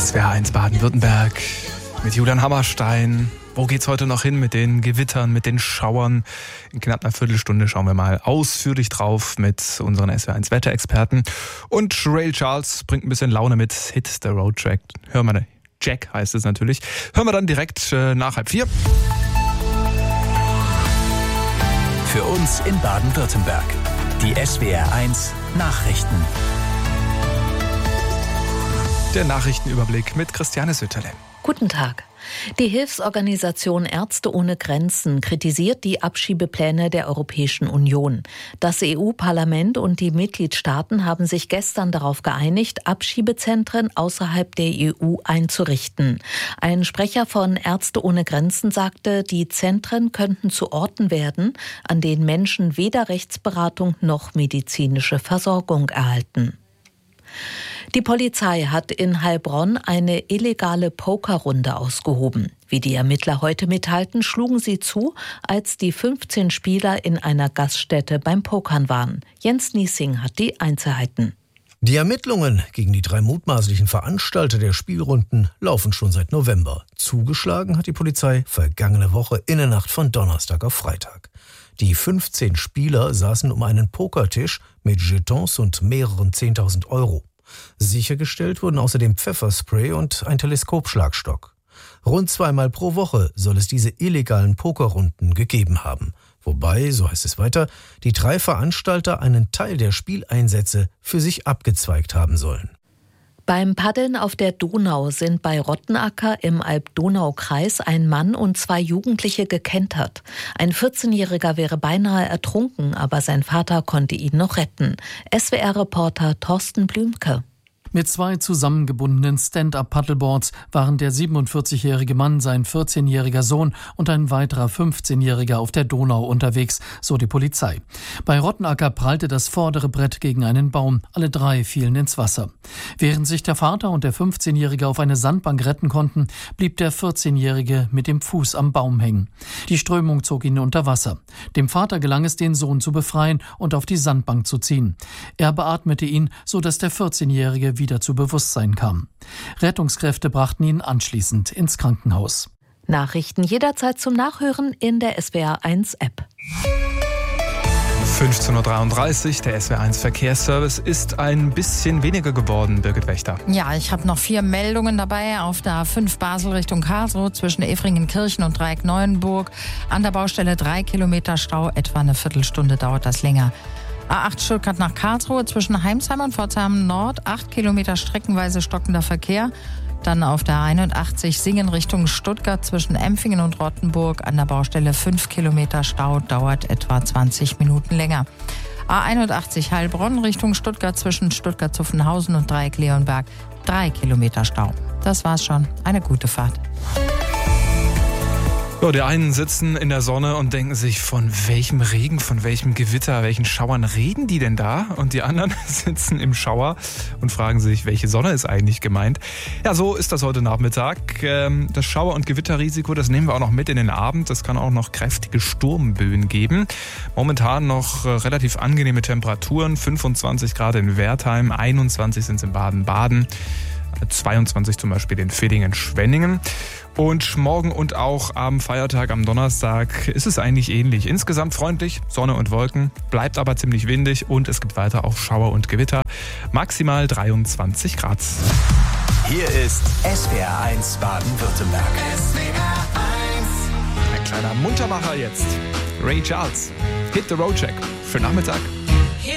SWR1 Baden-Württemberg mit Julian Hammerstein. Wo geht's heute noch hin mit den Gewittern, mit den Schauern? In knapp einer Viertelstunde schauen wir mal ausführlich drauf mit unseren SWR1 Wetterexperten. Und Ray Charles bringt ein bisschen Laune mit Hit the Road Jack. Hören wir, Jack heißt es natürlich. Hören wir dann direkt nach 3:30. Für uns in Baden-Württemberg. Die SWR1 Nachrichten. Der Nachrichtenüberblick mit Christiane Sütterle. Guten Tag. Die Hilfsorganisation Ärzte ohne Grenzen kritisiert die Abschiebepläne der Europäischen Union. Das EU-Parlament und die Mitgliedstaaten haben sich gestern darauf geeinigt, Abschiebezentren außerhalb der EU einzurichten. Ein Sprecher von Ärzte ohne Grenzen sagte, die Zentren könnten zu Orten werden, an denen Menschen weder Rechtsberatung noch medizinische Versorgung erhalten. Die Polizei hat in Heilbronn eine illegale Pokerrunde ausgehoben. Wie die Ermittler heute mitteilten, schlugen sie zu, als die 15 Spieler in einer Gaststätte beim Pokern waren. Jens Niesing hat die Einzelheiten. Die Ermittlungen gegen die 3 mutmaßlichen Veranstalter der Spielrunden laufen schon seit November. Zugeschlagen hat die Polizei vergangene Woche in der Nacht von Donnerstag auf Freitag. Die 15 Spieler saßen um einen Pokertisch mit Jetons und mehreren 10.000 Euro. Sichergestellt wurden außerdem Pfefferspray und ein Teleskopschlagstock. Rund 2-mal pro Woche soll es diese illegalen Pokerrunden gegeben haben. Wobei, so heißt es weiter, die 3 Veranstalter einen Teil der Spieleinsätze für sich abgezweigt haben sollen. Beim Paddeln auf der Donau sind bei Rottenacker im Alb-Donau-Kreis ein Mann und 2 Jugendliche gekentert. Ein 14-Jähriger wäre beinahe ertrunken, aber sein Vater konnte ihn noch retten. SWR-Reporter Thorsten Blümke. Mit 2 zusammengebundenen Stand-up-Paddleboards waren der 47-jährige Mann, sein 14-jähriger Sohn und ein weiterer 15-jähriger auf der Donau unterwegs, so die Polizei. Bei Rottenacker prallte das vordere Brett gegen einen Baum. Alle 3 fielen ins Wasser. Während sich der Vater und der 15-jährige auf eine Sandbank retten konnten, blieb der 14-jährige mit dem Fuß am Baum hängen. Die Strömung zog ihn unter Wasser. Dem Vater gelang es, den Sohn zu befreien und auf die Sandbank zu ziehen. Er beatmete ihn, sodass der 14-jährige wieder zu Bewusstsein kam. Rettungskräfte brachten ihn anschließend ins Krankenhaus. Nachrichten jederzeit zum Nachhören in der SWR1-App. 15.33 Uhr, der SWR1 Verkehrsservice ist ein bisschen weniger geworden, Birgit Wächter. Ja, ich habe noch 4 Meldungen dabei auf der A5 Basel Richtung Karlsruhe zwischen Efringenkirchen und Dreieck-Neuenburg. An der Baustelle 3 Kilometer Stau, etwa eine Viertelstunde dauert das länger. A8 Stuttgart nach Karlsruhe zwischen Heimsheim und Pforzheim Nord, 8 Kilometer streckenweise stockender Verkehr. Dann auf der 81 Singen Richtung Stuttgart zwischen Empfingen und Rottenburg an der Baustelle 5 Kilometer Stau, dauert etwa 20 Minuten länger. A81 Heilbronn Richtung Stuttgart zwischen Stuttgart-Zuffenhausen und Dreieck-Leonberg, 3 Kilometer Stau. Das war's schon. Eine gute Fahrt. Ja, die einen sitzen in der Sonne und denken sich, von welchem Regen, von welchem Gewitter, welchen Schauern reden die denn da? Und die anderen sitzen im Schauer und fragen sich, welche Sonne ist eigentlich gemeint? Ja, so ist das heute Nachmittag. Das Schauer- und Gewitterrisiko, das nehmen wir auch noch mit in den Abend. Es kann auch noch kräftige Sturmböen geben. Momentan noch relativ angenehme Temperaturen, 25 Grad in Wertheim, 21 sind es in Baden-Baden. 22 zum Beispiel in Villingen-Schwenningen. Und morgen und auch am Feiertag, am Donnerstag, ist es eigentlich ähnlich. Insgesamt freundlich, Sonne und Wolken, bleibt aber ziemlich windig und es gibt weiter auch Schauer und Gewitter. Maximal 23 Grad. Hier ist SWR1 Baden-Württemberg. Ein kleiner Muntermacher jetzt. Ray Charles, Hit the Road Jack für Nachmittag.